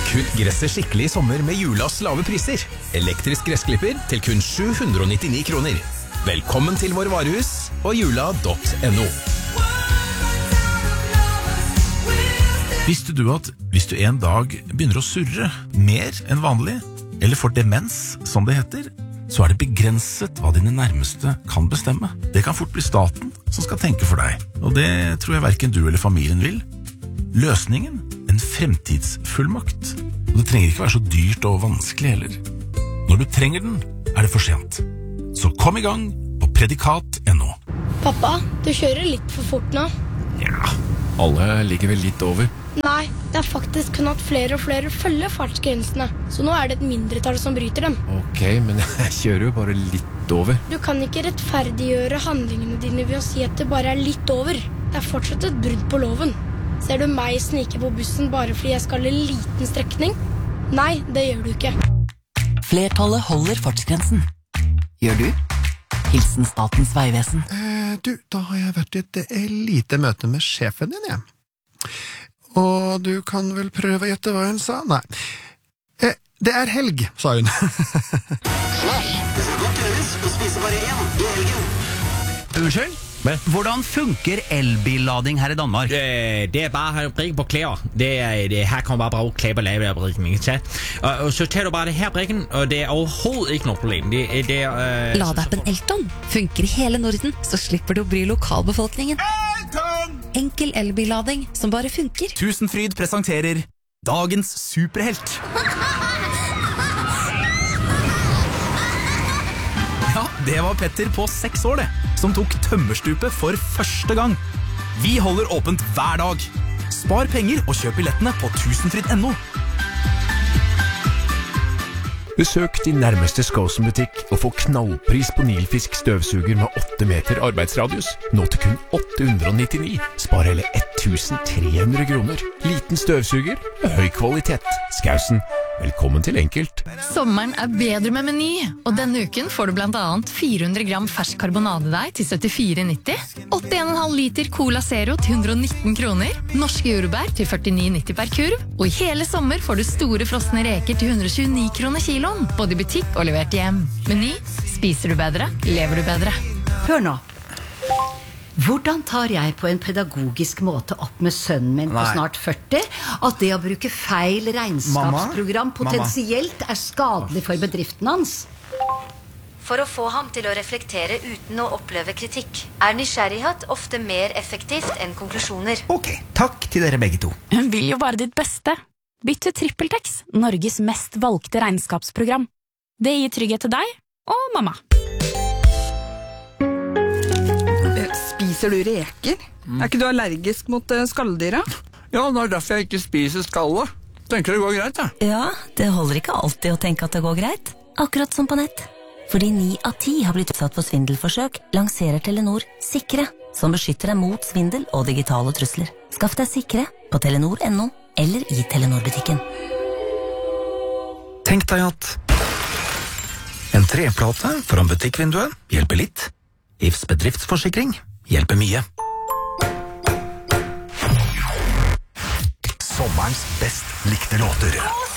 Kutt gresset skikkelig I sommer med Julas lave priser. Elektrisk gressklipper til kun 799 kroner. Velkommen til vår varehus og jula.no. Visste du at hvis du en dag begynner å surre mer enn vanlig, eller får demens, som det heter, så det begrenset hva dine nærmeste kan bestemme. Det kan fort bli staten som skal tenke for deg, og det tror jeg hverken du eller familien vil. Løsningen? En fremtidsfullmakt. Og det trenger ikke være så dyrt og vanskelig heller. Når du trenger den, det for sent. Så kom I gang på predikat.no. Pappa, du kjører litt for fort nå. Ja, alle ligger vel litt over. Nei, det faktisk kun at flere og flere følger fartsgrensene. Så nå det et mindretall som bryter dem. Ok, men jeg kjører jo bare litt over. Du kan ikke rettferdiggjøre handlingene dine ved å si at det bare litt over. Det fortsatt et brudd på loven. Ser du meg snike på bussen bare fordi jeg skal en liten strekning? Nei, det gjør du ikke. Flertallet holder fartsgrensen. Gjør du? Hilsen Statens Vegvesen. Du, da har jeg vært I et lite møte med sjefen din, ja. Og du kan vel prøve å gjette hva hun sa? Nei. Det helg, sa hun. Slash, det skal godt gjøres å spise bare én I helgen. Unnskyld? Hvordan funker elbillading her I Danmark? Det bare å brikke på klær. Her kan man bare bruke klær på lavebrikken. Og så tar du bare det her brikken, og det overhovedet ikke noe problem. Ladeappen Elton funker I hele Norden, så slipper du å bry lokalbefolkningen. Enkel elbillading som bare funker. Tusenfryd presenterer dagens superhelt. Ja, det var Petter på 6 år det, som tok tømmerstupet for første gang. Vi holder åpent hver dag. Spar penger og kjøp billettene på tusenfryd.no. Besøk din nærmeste Skosen-butikk og få knallpris på Nilfisk støvsuger med 8 meter arbeidsradius. Nå til kun 899. Spar hele 1300 kroner. Liten støvsuger med høy kvalitet. Skausen, velkommen til enkelt. Sommeren bedre med Meny, og denne uken får du blant annet 400 gram fersk karbonadedeig til 74,90, 81,5 liter Cola Zero til 119 kroner, norske jordbær til 49,90 per kurv, og I hele sommer får du store frosne reker til 129 kroner kiloen, både I butikk og levert hjem. Meny, spiser du bedre, lever du bedre. Hør nå. Hvordan tar jeg på en pedagogisk måte opp med sønnen min på snart 40 at det å bruke feil regnskapsprogram potensielt skadelig for bedriften hans? For å få ham til å reflektere uten å oppleve kritikk, nysgjerrighet ofte mer effektivt enn konklusjoner. Ok, takk til dere begge to. Hun vil jo bare ditt beste. Bytt til TrippelTex, Norges mest valgte regnskapsprogram. Det gir trygghet til deg og mamma. Spiser du reker? Ikke du allergisk mot skalldyra? Ja, det derfor jeg ikke spiser skallet. Tenker det går greit, ja. Ja, det holder ikke alltid å tenke at det går greit. Akkurat som på nett. Fordi 9 av 10 har blitt utsatt for svindelforsøk, lanserer Telenor Sikre, som beskytter deg mot svindel og digitale trusler. Skaff deg Sikre på telenor.no eller I Telenor-butikken. Tenk deg at en treplate foran butikkvinduet hjelper litt. Ifs bedriftsforsikring hjelper mye. Sommerens best likte låter.